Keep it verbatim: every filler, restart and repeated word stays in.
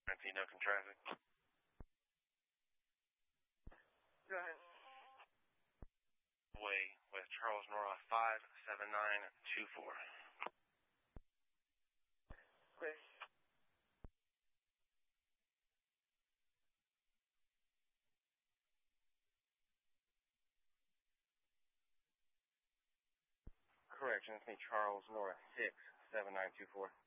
nineteen Oakland traffic. Go ahead. Way, West Charles Nora five seven nine two four. Quick. Correction, it's me, Charles Nora six seven nine two four.